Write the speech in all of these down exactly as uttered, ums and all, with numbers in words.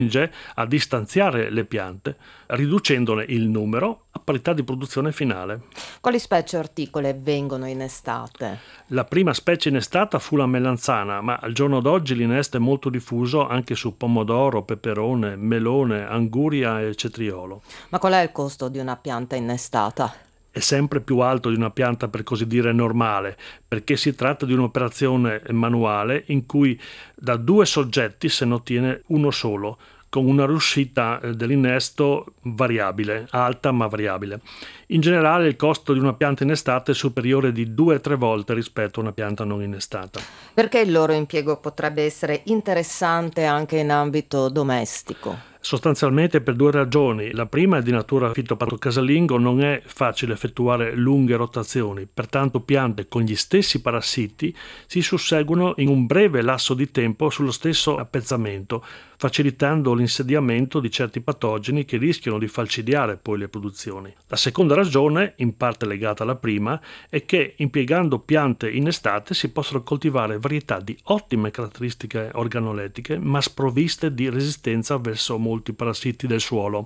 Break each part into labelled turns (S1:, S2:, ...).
S1: a distanziare le piante, riducendone il numero a parità di produzione finale.
S2: Quali specie orticole vengono innestate?
S1: La prima specie innestata fu la melanzana, ma al giorno d'oggi l'innesto è molto diffuso anche su pomodoro, peperone, melone, anguria e cetriolo.
S2: Ma qual è il costo di una pianta innestata?
S1: È sempre più alto di una pianta per così dire normale, perché si tratta di un'operazione manuale in cui da due soggetti se ne ottiene uno solo, con una riuscita dell'innesto variabile, alta ma variabile. In generale il costo di una pianta innestata è superiore di due o tre volte rispetto a una pianta non innestata.
S2: Perché il loro impiego potrebbe essere interessante anche in ambito domestico?
S1: Sostanzialmente per due ragioni. La prima è di natura fitopatocasalingo, non è facile effettuare lunghe rotazioni, pertanto piante con gli stessi parassiti si susseguono in un breve lasso di tempo sullo stesso appezzamento, facilitando l'insediamento di certi patogeni che rischiano di falcidiare poi le produzioni. La seconda ragione, in parte legata alla prima, è che impiegando piante innestate si possono coltivare varietà di ottime caratteristiche organolettiche, ma sprovviste di resistenza verso molti parassiti del suolo.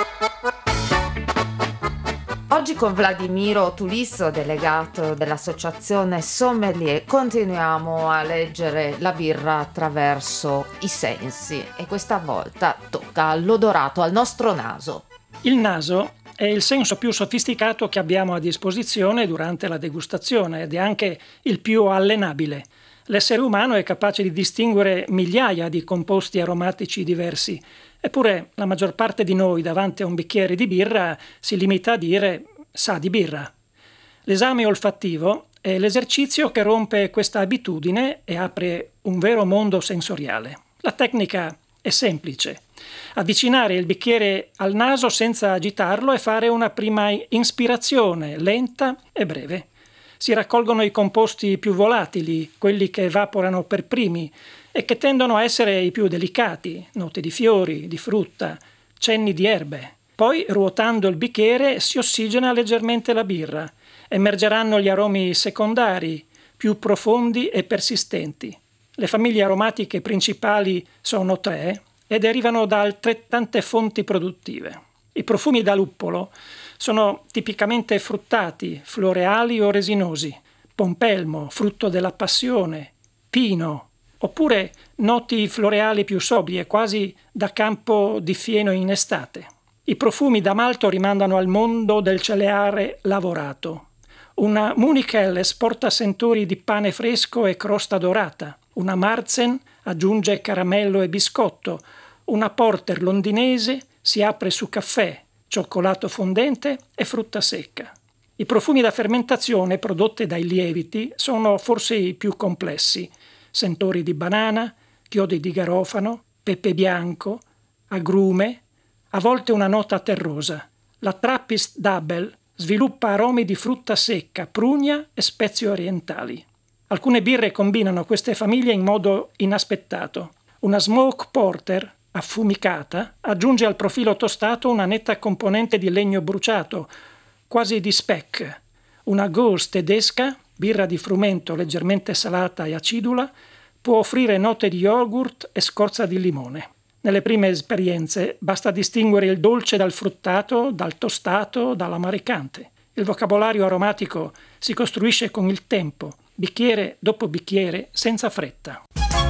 S2: Oggi con Vladimiro Tulisso, delegato dell'associazione Sommelier, continuiamo a leggere la birra attraverso i sensi e questa volta tocca all'odorato, al nostro naso.
S3: Il naso è il senso più sofisticato che abbiamo a disposizione durante la degustazione ed è anche il più allenabile. L'essere umano è capace di distinguere migliaia di composti aromatici diversi. Eppure la maggior parte di noi davanti a un bicchiere di birra si limita a dire sa di birra. L'esame olfattivo è l'esercizio che rompe questa abitudine e apre un vero mondo sensoriale. La tecnica è semplice. Avvicinare il bicchiere al naso senza agitarlo e fare una prima inspirazione lenta e breve. Si raccolgono i composti più volatili, quelli che evaporano per primi e che tendono a essere i più delicati, note di fiori, di frutta, cenni di erbe. Poi, ruotando il bicchiere, si ossigena leggermente la birra. Emergeranno gli aromi secondari, più profondi e persistenti. Le famiglie aromatiche principali sono tre e derivano da altrettante fonti produttive. I profumi da luppolo sono tipicamente fruttati, floreali o resinosi, pompelmo, frutto della passione, pino, oppure noti floreali più sobrie, quasi da campo di fieno in estate. I profumi da malto rimandano al mondo del cereale lavorato. Una Munichelles porta sentori di pane fresco e crosta dorata. Una Marzen aggiunge caramello e biscotto. Una Porter londinese si apre su caffè, cioccolato fondente e frutta secca. I profumi da fermentazione prodotti dai lieviti sono forse i più complessi. Sentori di banana, chiodi di garofano, pepe bianco, agrume, a volte una nota terrosa. La Trappist Double sviluppa aromi di frutta secca, prugna e spezie orientali. Alcune birre combinano queste famiglie in modo inaspettato. Una Smoke Porter affumicata aggiunge al profilo tostato una netta componente di legno bruciato, quasi di speck. Una Ghost tedesca, birra di frumento leggermente salata e acidula, può offrire note di yogurt e scorza di limone. Nelle prime esperienze basta distinguere il dolce dal fruttato, dal tostato, dall'amaricante. Il vocabolario aromatico si costruisce con il tempo, bicchiere dopo bicchiere, senza fretta.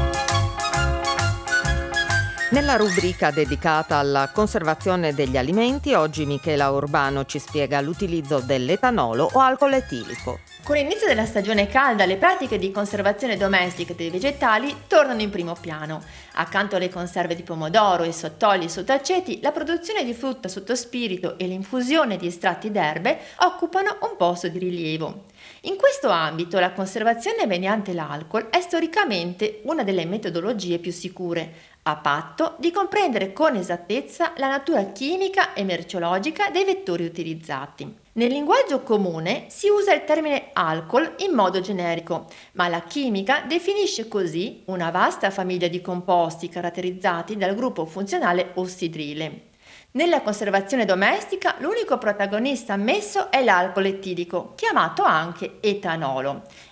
S2: Nella rubrica dedicata alla conservazione degli alimenti, oggi Michela Urbano ci spiega l'utilizzo dell'etanolo o alcol etilico.
S4: Con l'inizio della stagione calda, le pratiche di conservazione domestica dei vegetali tornano in primo piano. Accanto alle conserve di pomodoro, i sottoli e sottaceti, la produzione di frutta sotto spirito e l'infusione di estratti d'erbe occupano un posto di rilievo. In questo ambito, la conservazione mediante l'alcol è storicamente una delle metodologie più sicure, a patto di comprendere con esattezza la natura chimica e merceologica dei vettori utilizzati. Nel linguaggio comune si usa il termine alcol in modo generico, ma la chimica definisce così una vasta famiglia di composti caratterizzati dal gruppo funzionale ossidrile. Nella conservazione domestica l'unico protagonista ammesso è l'alcol etilico, chiamato anche etanolo.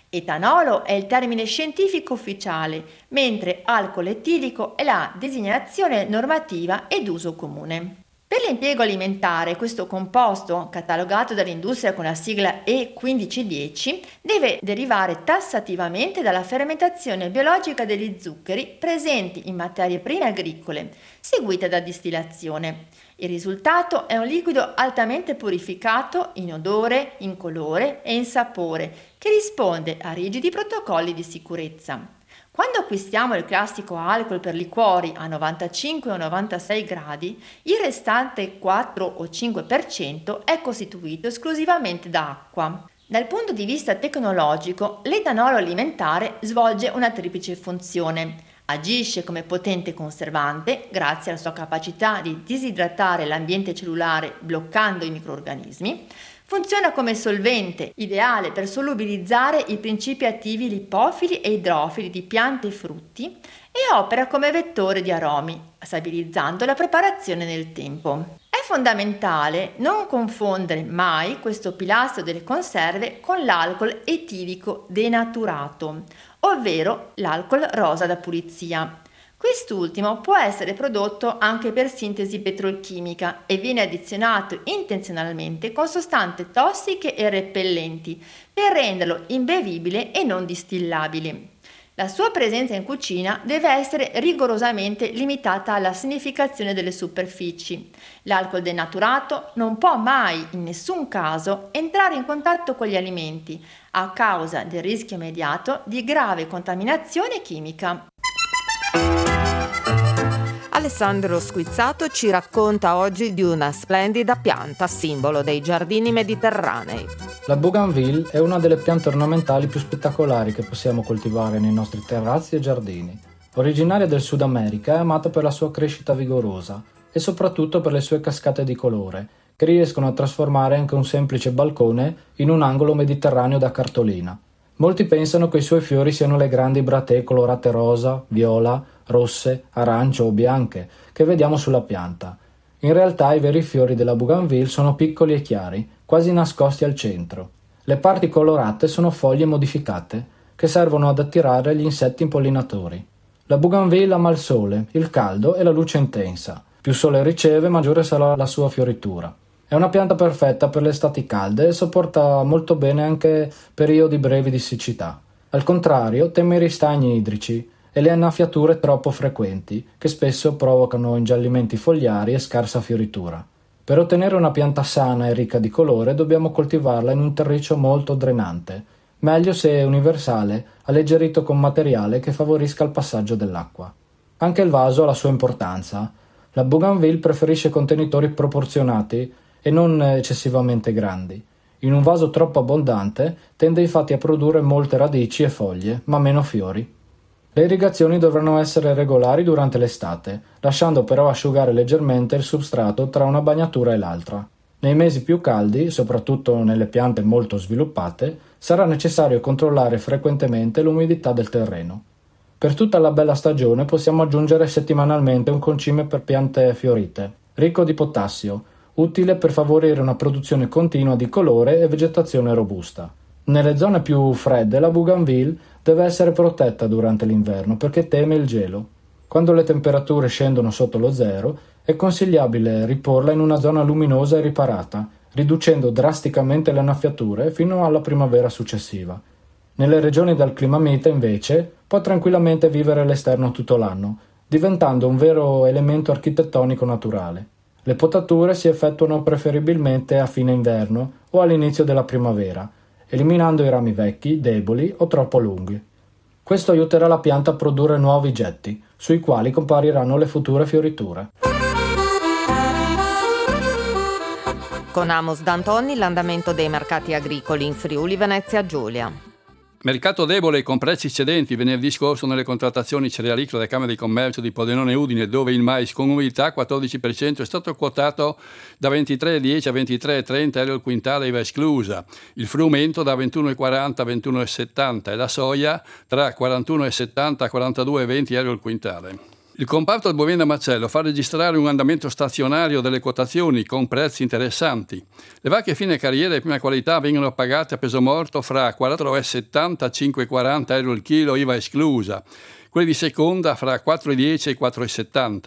S4: Etanolo è il termine scientifico ufficiale, mentre alcol etilico è la designazione normativa ed uso comune. Per l'impiego alimentare, questo composto, catalogato dall'industria con la sigla E quindici dieci, deve derivare tassativamente dalla fermentazione biologica degli zuccheri presenti in materie prime agricole, seguita da distillazione. Il risultato è un liquido altamente purificato in odore, in colore e in sapore, che risponde a rigidi protocolli di sicurezza. Quando acquistiamo il classico alcol per liquori a novantacinque o novantasei gradi, il restante quattro o cinque per cento è costituito esclusivamente da acqua. Dal punto di vista tecnologico, l'etanolo alimentare svolge una triplice funzione. Agisce come potente conservante grazie alla sua capacità di disidratare l'ambiente cellulare bloccando i microrganismi. Funziona come solvente, ideale per solubilizzare i principi attivi lipofili e idrofili di piante e frutti, e opera come vettore di aromi, stabilizzando la preparazione nel tempo. È fondamentale non confondere mai questo pilastro delle conserve con l'alcol etilico denaturato, ovvero l'alcol rosa da pulizia. Quest'ultimo può essere prodotto anche per sintesi petrolchimica e viene addizionato intenzionalmente con sostanze tossiche e repellenti per renderlo imbevibile e non distillabile. La sua presenza in cucina deve essere rigorosamente limitata alla sanificazione delle superfici. L'alcol denaturato non può mai, in nessun caso, entrare in contatto con gli alimenti, a causa del rischio immediato di grave contaminazione chimica.
S2: Alessandro Squizzato ci racconta oggi di una splendida pianta, simbolo dei giardini mediterranei.
S5: La bougainville è una delle piante ornamentali più spettacolari che possiamo coltivare nei nostri terrazzi e giardini. Originaria del Sud America, è amata per la sua crescita vigorosa e soprattutto per le sue cascate di colore, che riescono a trasformare anche un semplice balcone in un angolo mediterraneo da cartolina. Molti pensano che i suoi fiori siano le grandi brattee colorate rosa, viola, rosse, arancio o bianche che vediamo sulla pianta. In realtà i veri fiori della bougainville sono piccoli e chiari, quasi nascosti al centro. Le parti colorate sono foglie modificate che servono ad attirare gli insetti impollinatori. La bougainville ama il sole, il caldo e la luce intensa. Più sole riceve, maggiore sarà la sua fioritura. È una pianta perfetta per le estati calde e sopporta molto bene anche periodi brevi di siccità. Al contrario, teme i ristagni idrici e le annaffiature troppo frequenti, che spesso provocano ingiallimenti fogliari e scarsa fioritura. Per ottenere una pianta sana e ricca di colore dobbiamo coltivarla in un terriccio molto drenante, meglio se è universale, alleggerito con materiale che favorisca il passaggio dell'acqua. Anche il vaso ha la sua importanza. La bougainville preferisce contenitori proporzionati e non eccessivamente grandi. In un vaso troppo abbondante tende infatti a produrre molte radici e foglie, ma meno fiori. Le irrigazioni dovranno essere regolari durante l'estate, lasciando però asciugare leggermente il substrato tra una bagnatura e l'altra. Nei mesi più caldi, soprattutto nelle piante molto sviluppate, sarà necessario controllare frequentemente l'umidità del terreno. Per tutta la bella stagione possiamo aggiungere settimanalmente un concime per piante fiorite, ricco di potassio, utile per favorire una produzione continua di colore e vegetazione robusta. Nelle zone più fredde la bougainville deve essere protetta durante l'inverno perché teme il gelo. Quando le temperature scendono sotto lo zero è consigliabile riporla in una zona luminosa e riparata, riducendo drasticamente le annaffiature fino alla primavera successiva. Nelle regioni dal clima mite invece può tranquillamente vivere all'esterno tutto l'anno, diventando un vero elemento architettonico naturale. Le potature si effettuano preferibilmente a fine inverno o all'inizio della primavera, eliminando i rami vecchi, deboli o troppo lunghi. Questo aiuterà la pianta a produrre nuovi getti, sui quali compariranno le future fioriture.
S2: Con Amos D'Antoni l'andamento dei mercati agricoli in Friuli Venezia Giulia.
S6: Mercato debole con prezzi cedenti venerdì scorso nelle contrattazioni cerealicole della Camera di Commercio di Pordenone e Udine, dove il mais con umidità quattordici per cento è stato quotato da ventitré virgola dieci a ventitré virgola trenta euro al quintale I V A esclusa, il frumento da ventuno virgola quaranta a ventuno virgola settanta e la soia tra quarantuno virgola settanta a quarantadue virgola venti euro al quintale. Il comparto del bovino macello fa registrare un andamento stazionario delle quotazioni con prezzi interessanti. Le vacche fine carriere di prima qualità vengono pagate a peso morto fra quattro virgola settanta e cinque virgola quaranta euro il chilo, I V A esclusa. Quelle di seconda fra quattro virgola dieci e quattro virgola settanta.